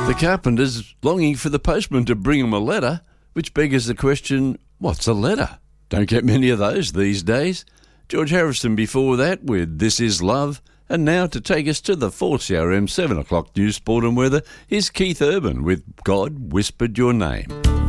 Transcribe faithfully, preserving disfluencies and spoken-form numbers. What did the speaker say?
The carpenter's longing for the postman to bring him a letter, which beggars the question, what's a letter? Don't get many of those these days. George Harrison before that with This Is Love. And now to take us to the four C R M seven o'clock news, sport and weather is Keith Urban with God Whispered Your Name.